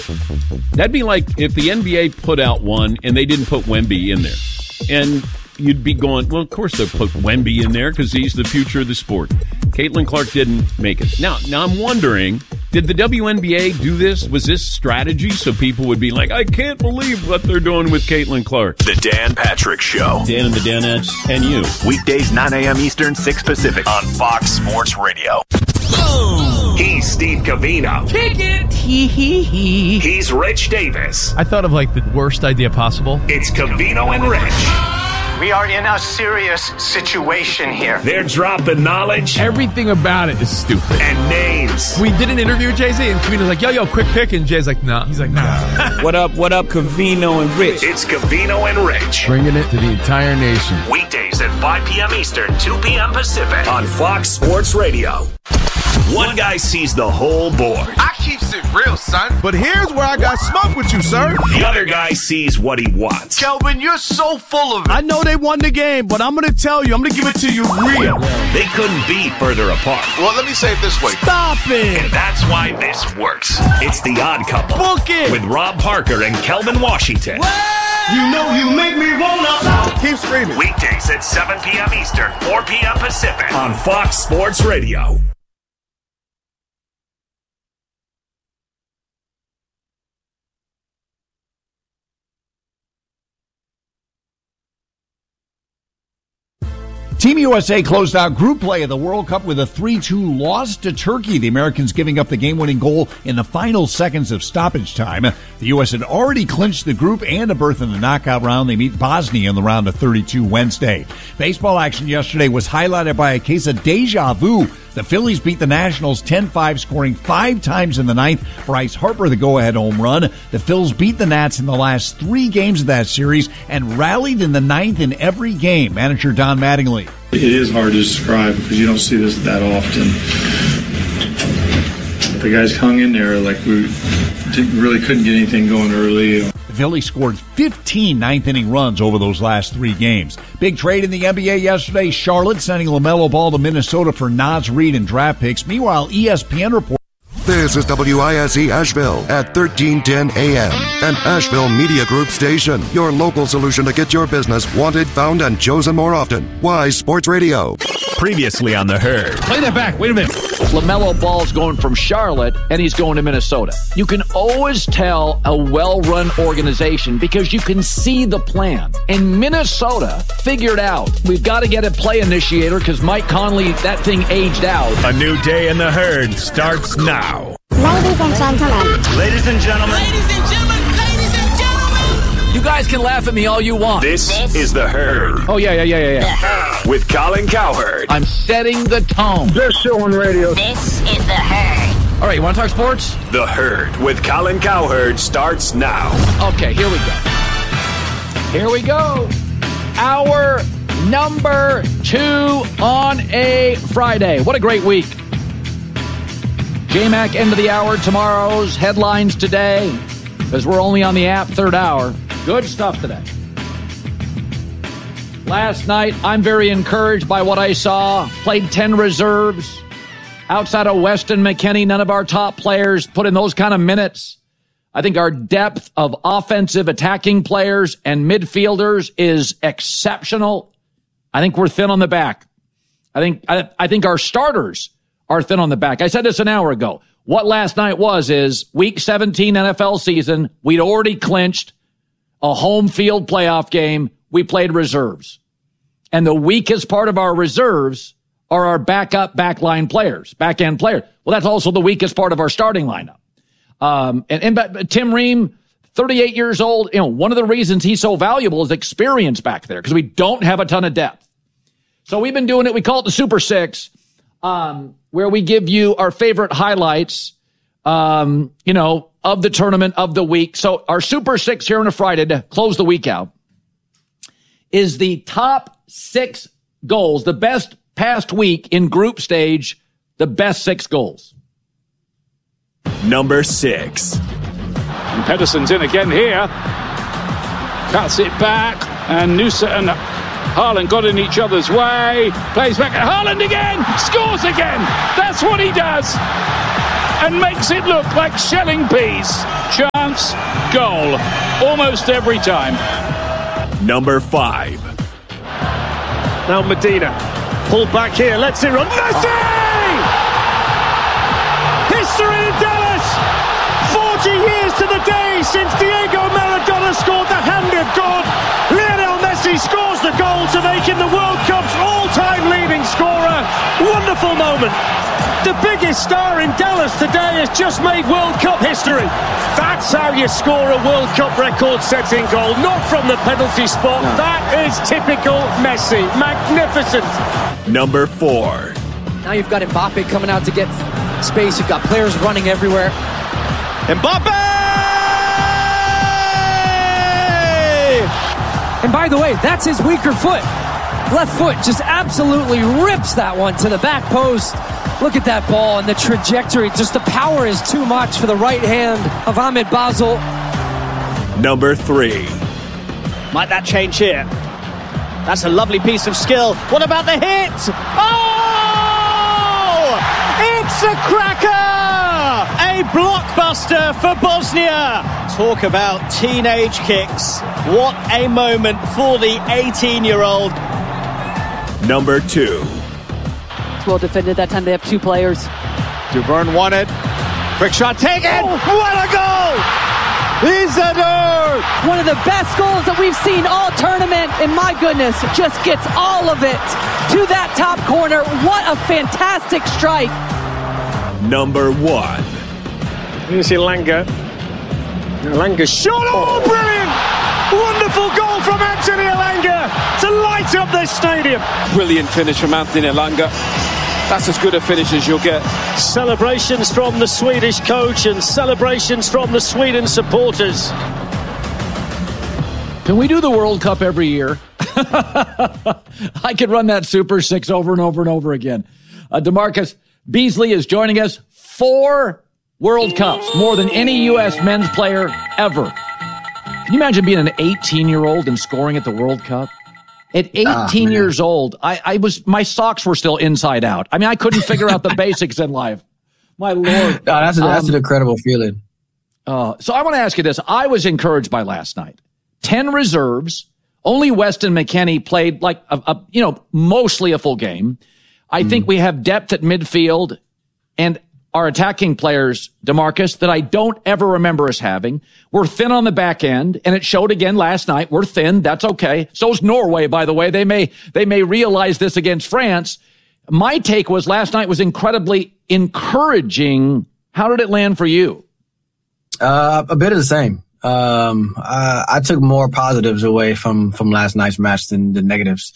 That'd be like if the NBA put out one and they didn't put Wemby in there. And you'd be going, well, of course they'll put Wemby in there because he's the future of the sport. Caitlin Clark didn't make it. Now I'm wondering, did the WNBA do this? Was this strategy so people would be like, I can't believe what they're doing with Caitlin Clark? The Dan Patrick Show. Dan and the Danettes and you. Weekdays 9 a.m. Eastern, 6 Pacific on Fox Sports Radio. Boom! He's Steve Covino. Kick it! He's Rich Davis. I thought of like the worst idea possible. It's Covino and Rich. We are in a serious situation here. They're dropping knowledge. Everything about it is stupid. And names. We did an interview with Jay-Z, and Covino's like, yo, quick pick. And Jay's like, nah. He's like, nah. What up, Covino and Rich? It's Covino and Rich. Bringing it to the entire nation. Weekdays at 5 p.m. Eastern, 2 p.m. Pacific on Fox Sports Radio. One guy sees the whole board. I keeps it real, son. But here's where I got smoke with you, sir. The other guy sees what he wants. Kelvin, you're so full of it. I know they won the game, but I'm going to tell you, I'm going to give it to you real. They couldn't be further apart. Well, let me say it this way. Stop it. And that's why this works. It's The Odd Couple. Book it. With Rob Parker and Kelvin Washington. You know you make me wanna. Keep screaming. Weekdays at 7 p.m. Eastern, 4 p.m. Pacific on Fox Sports Radio. Team USA closed out group play of the World Cup with a 3-2 loss to Turkey. The Americans giving up the game-winning goal in the final seconds of stoppage time. The U.S. had already clinched the group and a berth in the knockout round. They meet Bosnia in the round of 32 Wednesday. Baseball action yesterday was highlighted by a case of deja vu. The Phillies beat the Nationals 10-5, scoring 5 times in the ninth. Bryce Harper, the go-ahead home run. The Phils beat the Nats in the last 3 games of that series and rallied in the ninth in every game. Manager Don Mattingly. It is hard to describe because you don't see this that often. The guys hung in there like we really couldn't get anything going early. The Phillies scored 15 ninth-inning runs over those last 3 games. Big trade in the NBA yesterday. Charlotte sending LaMelo Ball to Minnesota for Naz Reid and draft picks. Meanwhile, ESPN reports. This is WISE Asheville at 1310 AM, an Asheville Media Group station. Your local solution to get your business wanted, found, and chosen more often. Wise Sports Radio. Previously on The Herd. Play that back. Wait a minute. LaMelo Ball's going from Charlotte, and he's going to Minnesota. You can always tell a well-run organization because you can see the plan. And Minnesota figured out, we've got to get a play initiator because Mike Conley, that thing aged out. A new day in The Herd starts now. Ladies and gentlemen. Ladies and gentlemen. Ladies and gentlemen. Ladies and gentlemen. You guys can laugh at me all you want. This is The Herd. Oh, yeah. With Colin Cowherd. I'm setting the tone. Best show on radio. This is The Herd. All right, you want to talk sports? The Herd with Colin Cowherd starts now. Okay, here we go. Here we go. Hour number 2 on a Friday. What a great week. J-Mac, end of the hour, tomorrow's headlines today, because we're only on the app, 3rd hour. Good stuff today. Last night, I'm very encouraged by what I saw. Played 10 reserves. Outside of Weston McKennie, none of our top players put in those kind of minutes. I think our depth of offensive attacking players and midfielders is exceptional. I think we're thin on the back. I think our starters are thin on the back. I said this an hour ago. What last night is week 17 NFL season. We'd already clinched a home field playoff game. We played reserves. And the weakest part of our reserves are our back-end players. Well, that's also the weakest part of our starting lineup. But Tim Ream, 38 years old, one of the reasons he's so valuable is experience back there because we don't have a ton of depth. So we've been doing it. We call it the Super Six. Where we give you our favorite highlights, of the tournament of the week. So our Super Six here on a Friday to close the week out is the top 6 goals, the best past week in group stage, the best 6 goals. Number 6. And Pedersen's in again here. Cuts it back, and Noosa and Haaland got in each other's way, plays back at Haaland again, scores again. That's what he does, and makes it look like shelling peas. Chance chance. Goal. Almost every time. Number 5. Now Medina. Pulled back here. Let's it run. Messi! History in Dallas! 40 years to the day since Diego Maradona scored the hand of God. Lionel Messi scores the goal to make him the World Cup's all-time leading scorer. Wonderful moment. The biggest star in Dallas today has just made World Cup history. That's how you score a World Cup record-setting goal, not from the penalty spot. No. That is typical Messi. Magnificent. Number 4. Now you've got Mbappe coming out to get space. You've got players running everywhere. Mbappe! And by the way, that's his weaker foot. Left foot just absolutely rips that one to the back post. Look at that ball and the trajectory. Just the power is too much for the right hand of Ahmed Basel. Number 3. Might that change here? That's a lovely piece of skill. What about the hit? Oh! It's a cracker! A blockbuster for Bosnia. Talk about teenage kicks. What a moment for the 18-year-old. Number 2. Well defended that time. They have 2 players. Duvern won it. Quick shot taken. Oh, what a goal! Isidore! One of the best goals that we've seen all tournament. And my goodness, just gets all of it to that top corner. What a fantastic strike. Number 1. Here's Elanga. Elanga shot. Oh, brilliant! Wonderful goal from Anthony Elanga to light up this stadium. Brilliant finish from Anthony Elanga. That's as good a finish as you'll get. Celebrations from the Swedish coach and celebrations from the Sweden supporters. Can we do the World Cup every year? I could run that Super 6 over and over and over again. DeMarcus Beasley is joining us. 4 World Cups, more than any U.S. men's player ever. Can you imagine being an 18-year-old and scoring at the World Cup? At 18 years old, my socks were still inside out. I mean, I couldn't figure out the basics in life. My Lord. That's an incredible feeling. So I want to ask you this. I was encouraged by last night. 10 reserves. Only Weston McKennie played like mostly a full game. I think we have depth at midfield and our attacking players, DeMarcus, that I don't ever remember us having. We're thin on the back end, and it showed again last night. We're thin. That's okay. So's Norway, by the way. They may realize this against France. My take was last night was incredibly encouraging. How did it land for you? A bit of the same. I took more positives away from last night's match than the negatives.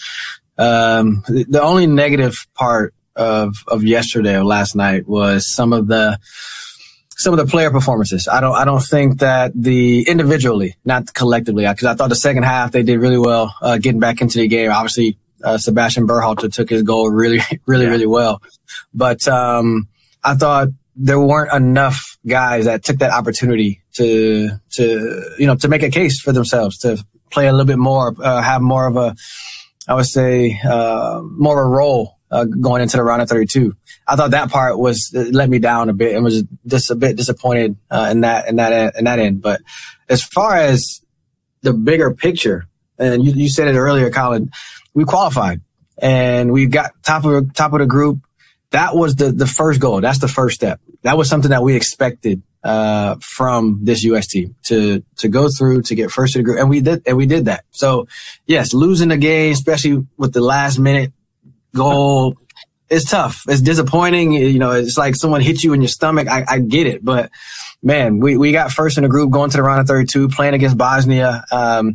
The only negative part of yesterday or last night was some of the player performances. I don't think that the individually, not collectively, because I thought the second half they did really well getting back into the game. Obviously, Sebastian Berhalter took his goal really well, but I thought there weren't enough guys that took that opportunity to make a case for themselves, to play a little bit more, have more of a, I would say, more of a role going into the round of 32. I thought that part let me down a bit and was just a bit disappointed in that end. But as far as the bigger picture, and you said it earlier, Colin, we qualified and we got top of the group. That was the first goal. That's the first step. That was something that we expected from this U.S. team to go through, to get first to the group, and we did that. So yes, losing the game, especially with the last minute goal, it's tough. It's disappointing. It's like someone hit you in your stomach. I get it, but man, we got first in the group, going to the round of 32, playing against Bosnia.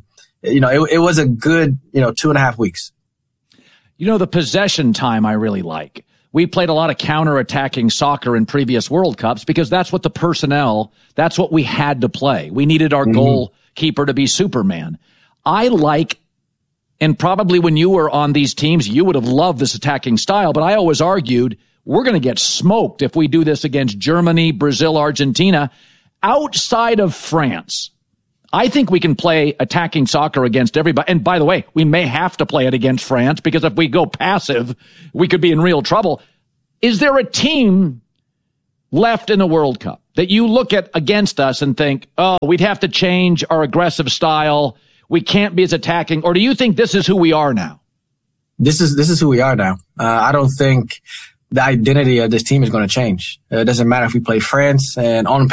It was a good 2.5 weeks. The possession time I really like. We played a lot of counter-attacking soccer in previous World Cups because that's what that's what we had to play. We needed our goalkeeper to be Superman. I like, and probably when you were on these teams, you would have loved this attacking style, but I always argued we're going to get smoked if we do this against Germany, Brazil, Argentina. Outside of France, I think we can play attacking soccer against everybody. And by the way, we may have to play it against France because if we go passive, we could be in real trouble. Is there a team left in the World Cup that you look at against us and think, oh, we'd have to change our aggressive style. We can't be as attacking. Or do you think this is who we are now? This is who we are now. I don't think the identity of this team is going to change. It doesn't matter if we play France and on